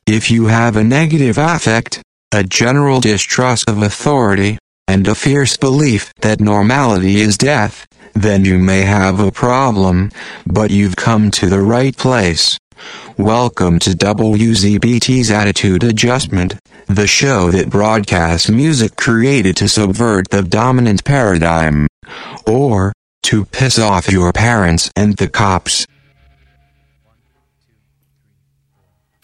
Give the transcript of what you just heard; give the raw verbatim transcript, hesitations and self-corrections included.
If you have a negative affect, a general distrust of authority, and a fierce belief that normality is death, then you may have a problem, but you've come to the right place. Welcome to W Z B T's Attitude Adjustment, the show that broadcasts music created to subvert the dominant paradigm, or to piss off your parents and the cops.